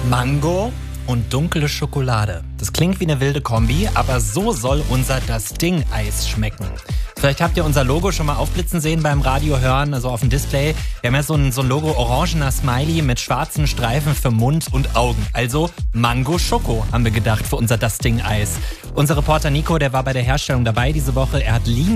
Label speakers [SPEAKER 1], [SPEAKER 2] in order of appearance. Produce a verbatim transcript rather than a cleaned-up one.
[SPEAKER 1] Mango und dunkle Schokolade. Das klingt wie eine wilde Kombi, aber so soll unser Das Ding-Eis schmecken. Vielleicht habt ihr unser Logo schon mal aufblitzen sehen beim Radio hören, also auf dem Display. Wir haben ja so ein, so ein Logo orangener Smiley mit schwarzen Streifen für Mund und Augen. Also Mango Schoko haben wir gedacht für unser Das Ding-Eis. Unser Reporter Nico, der war bei der Herstellung dabei diese Woche. Er hat Lino